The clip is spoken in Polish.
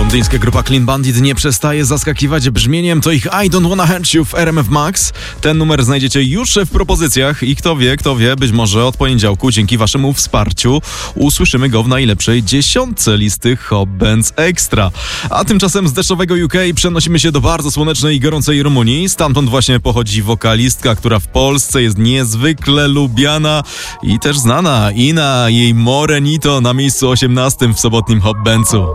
Londyńska grupa Clean Bandit nie przestaje zaskakiwać brzmieniem, to ich I Don't Wanna Hurt You w RMF Max. Ten numer znajdziecie już w propozycjach i kto wie, być może od poniedziałku dzięki waszemu wsparciu usłyszymy go w najlepszej 10 listy Hot Bands Extra. A tymczasem z deszczowego UK przenosimy się do bardzo słonecznej i gorącej Rumunii. Stamtąd właśnie pochodzi wokalistka, która w Polsce jest niezwykle lubiana i też znana. Ina, jej Morenito na miejscu 18 w sobotnim Hot Bandsu.